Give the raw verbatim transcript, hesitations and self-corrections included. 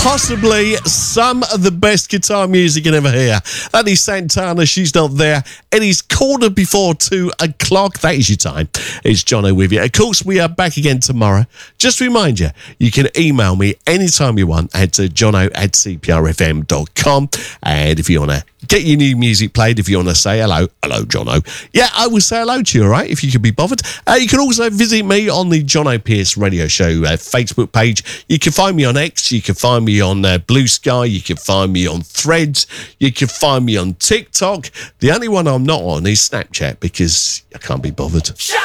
possibly some of the best guitar music you can ever hear. That is Santana, She's Not There. It is quarter before two o'clock. That is your time. It's Jono with you. Of course, we are back again tomorrow. Just to remind you, you can email me anytime you want at uh, jono at c p r f m dot com. And if you want to get your new music played, if you want to say hello, hello, Jono. Yeah, I will say hello to you, all right, if you can be bothered. Uh, you can also visit me on the Jono Pierce Radio Show uh, Facebook page. You can find me on X. You can find me on uh, Blue Sky. You can find me on Threads. You can find me on TikTok. The only one I'm not on is Snapchat because I can't be bothered.